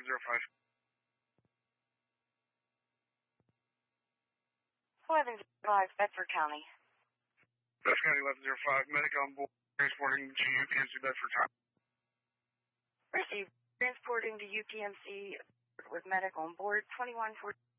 1105. 1105, Bedford County. Bedford County 1105, medic on board, transporting to UPMC Bedford County. Received. Transporting to UPMC with medic on board 2140.